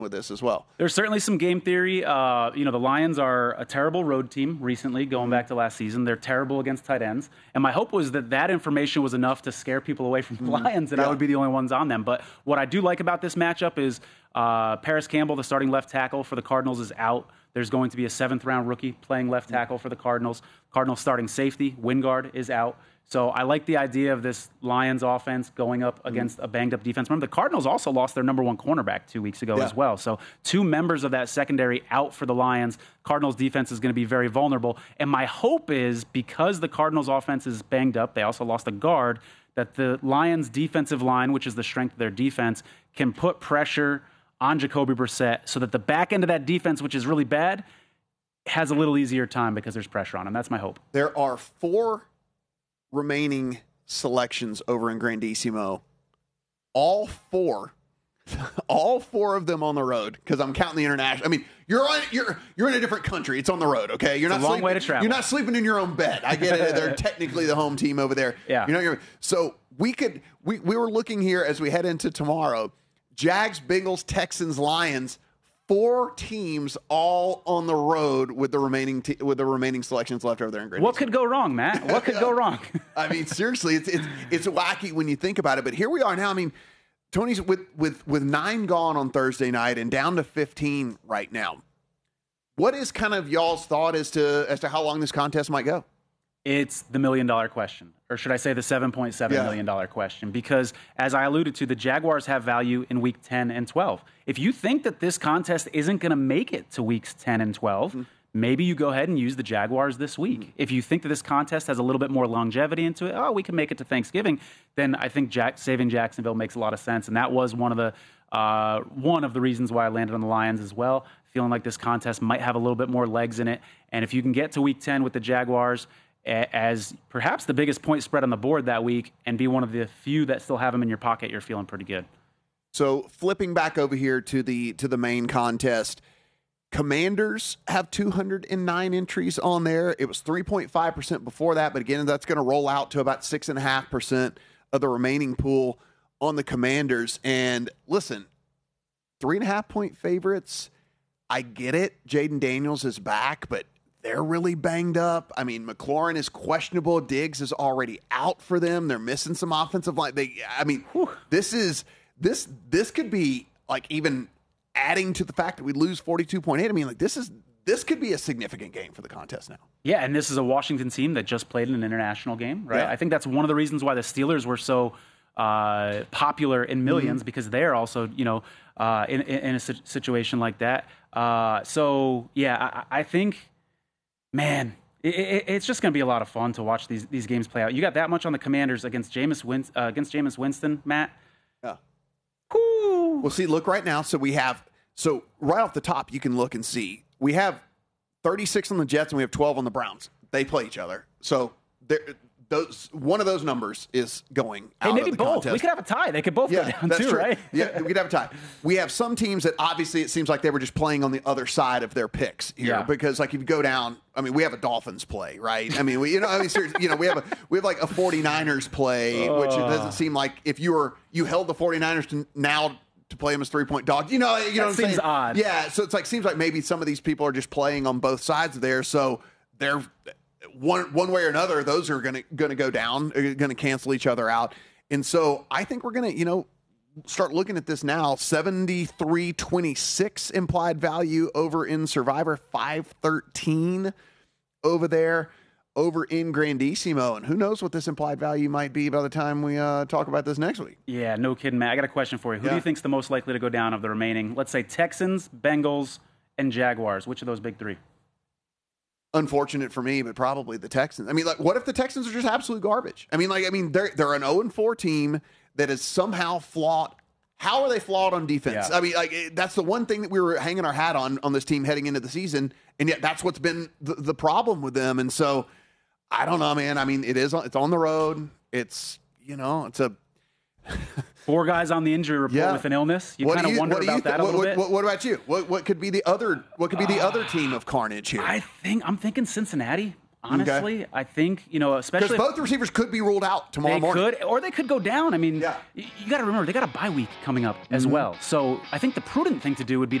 with this as well. There's certainly some game theory. The Lions are a terrible road team recently, going back to last season. They're terrible against tight ends. And my hope was that information was enough to scare people away from the Lions, and I would be the only ones on them. But what I do like about this matchup is Paris Campbell, the starting left tackle for the Cardinals, is out. There's going to be a 7th-round rookie playing left tackle for the Cardinals. Cardinals starting safety, Wingard, is out. So I like the idea of this Lions offense going up against a banged-up defense. Remember, the Cardinals also lost their number 1 cornerback 2 weeks ago as well. So 2 members of that secondary out for the Lions. Cardinals defense is going to be very vulnerable. And my hope is, because the Cardinals offense is banged up, they also lost a guard, that the Lions defensive line, which is the strength of their defense, can put pressure on Jacoby Brissett so that the back end of that defense, which is really bad, has a little easier time because there's pressure on him. That's my hope. There are 4 remaining selections over in Grandissimo. All 4 of them on the road, because I'm counting the international. I mean, you're in a different country. It's on the road, okay? You're it's not a long way to travel. You're not sleeping in your own bed. I get it. They're technically the home team over there. Yeah. So we were looking here as we head into tomorrow. Jags, Bengals, Texans, Lions. 4 teams all on the road with the remaining selections left over there in Grandissimo. What could go wrong, Matt? What could go wrong? I mean, seriously, it's wacky when you think about it. But here we are now. I mean, Tony's with 9 gone on Thursday night and down to 15 right now. What is kind of y'all's thought as to how long this contest might go? It's the $1 million question, or should I say the $7.7 million question? Because as I alluded to, the Jaguars have value in week 10 and 12. If you think that this contest isn't going to make it to weeks 10 and 12, maybe you go ahead and use the Jaguars this week. If you think that this contest has a little bit more longevity into it, we can make it to Thanksgiving, then I think saving Jacksonville makes a lot of sense. And that was one of the reasons why I landed on the Lions as well, feeling like this contest might have a little bit more legs in it. And if you can get to week 10 with the Jaguars as perhaps the biggest point spread on the board that week and be one of the few that still have them in your pocket, you're feeling pretty good. So flipping back over here to the main contest, Commanders have 209 entries on there. It was 3.5% before that, but again, that's going to roll out to about 6.5% of the remaining pool on the Commanders. And listen, 3.5-point favorites. I get it. Jaden Daniels is back, but they're really banged up. I mean, McLaurin is questionable. Diggs is already out for them. They're missing some offensive line. This could be like even adding to the fact that we lose 42.8. I mean, like this could be a significant game for the contest now. Yeah, and this is a Washington team that just played in an international game, right? Yeah. I think that's one of the reasons why the Steelers were so popular in millions, because they're also, in a situation like that. I think, man, it's just going to be a lot of fun to watch these games play out. You got that much on the Commanders against Jameis Winston, Matt? Yeah. Woo. Well, see, look right now. So right off the top, you can look and see. We have 36 on the Jets and we have 12 on the Browns. They play each other. So one of those numbers is going out. Hey, maybe of the both. contest. We could have a tie. They could both go down too, true. right? Yeah, we could have a tie. We have some teams that obviously it seems like they were just playing on the other side of their picks here, because like if you go down, I mean, we have a Dolphins play, right? I mean, we have like a 49ers play, which it doesn't seem like if you held the 49ers to play them as 3-point dogs. You know what I'm saying? Seems odd. Yeah, so it's like seems like maybe some of these people are just playing on both sides there, so they're one way or another, those are going to go down, going to cancel each other out. And so I think we're going to, start looking at this now. 73.26 implied value over in Survivor, 513 over there, over in Grandissimo. And who knows what this implied value might be by the time we talk about this next week. Yeah, no kidding, Matt. I got a question for you. Who do you think's the most likely to go down of the remaining, let's say, Texans, Bengals, and Jaguars? Which of those big three? Unfortunate for me, but probably the Texans. I mean, like, what if the Texans are just absolute garbage? I mean, they're an 0-4 team that is somehow flawed. How are they flawed on defense? Yeah. I mean, like, that's the one thing that we were hanging our hat on this team heading into the season, and yet that's what's been the problem with them. And so, I don't know, man. I mean, it's on the road. It's a 4 guys on the injury report with an illness. You kind of wonder about that a little bit. What about you? What could be the other team of carnage here? I'm thinking Cincinnati. Honestly, I think, especially because both receivers could be ruled out tomorrow morning. Or they could go down. I mean, you got to remember, they got a bye week coming up as well. So I think the prudent thing to do would be